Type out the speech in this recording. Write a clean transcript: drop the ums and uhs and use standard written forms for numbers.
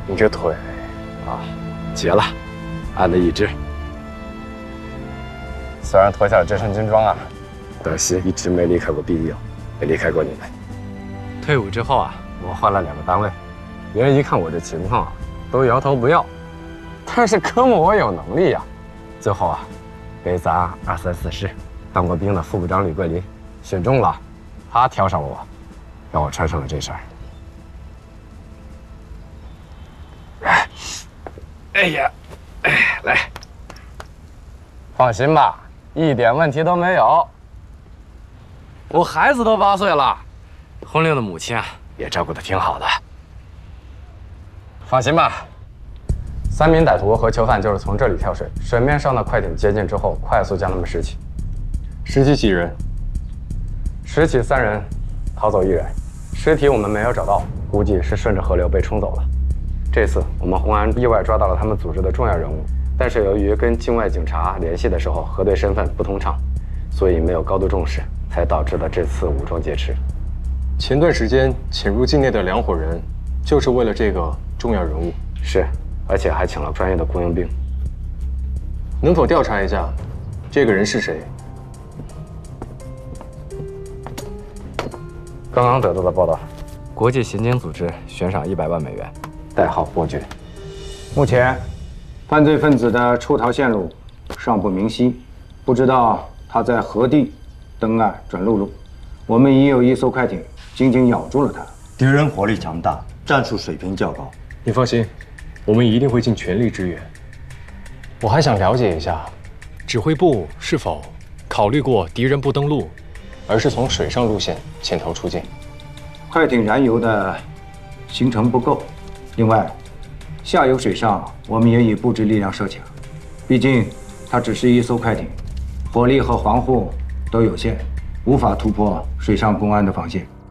你这腿啊，截了，按了一只。虽然脱下了这身军装啊，可惜一直没离开过 BDO， 没离开过你们。退伍之后啊，我换了2个单位，别人一看我这情况啊，都摇头不要。但是科目我有能力呀，最后啊，被咱234师当过兵的副部长吕桂林选中了，他挑上了我，让我穿上了这身。哎呀，来，放心吧，一点问题都没有。我孩子都8岁了，婚令的母亲啊也照顾得挺好的。放心吧，3名歹徒和囚犯就是从这里跳水，水面上的快艇接近之后，快速将他们拾起。 拾起几人？ 拾起3人，逃走1人。尸体我们没有找到，估计是顺着河流被冲走了。这次我们红安意外抓到了他们组织的重要人物，但是由于跟境外警察联系的时候核对身份不通畅，所以没有高度重视，才导致了这次武装劫持。 前段时间潜入境内的2伙人，就是为了这个重要人物。 是，而且还请了专业的雇佣兵。 能否调查一下，这个人是谁？ 刚刚得到的报道，国际刑警组织悬赏100万美元，代号伯爵。 目前，犯罪分子的出逃线路尚不明晰，不知道他在何地登岸转陆路。我们已有1艘快艇紧紧咬住了他。 敌人火力强大，战术水平较高。 你放心，我们一定会尽全力支援。我还想了解一下，指挥部是否考虑过敌人不登陆，而是从水上路线潜逃出境？ 快艇燃油的行程不够，另外，下游水上我们也已布置力量设卡，毕竟它只是1艘快艇，火力和防护都有限，无法突破水上公安的防线。